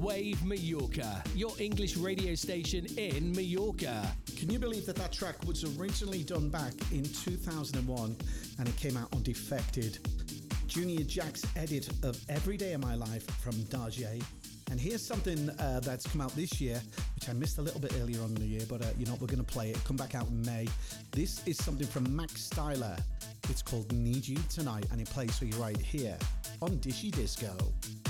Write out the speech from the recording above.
Wave Mallorca, your English radio station in Mallorca. Can you believe that track was originally done back in 2001 and it came out on Defected? Junior Jack's edit of Every Day of My Life from Daje. And here's something that's come out this year, which I missed a little bit earlier on in the year, but we're going to play it. Come back out in May. This is something from Max Styler. It's called Need You Tonight, and it plays for you right here on Dishy Disco.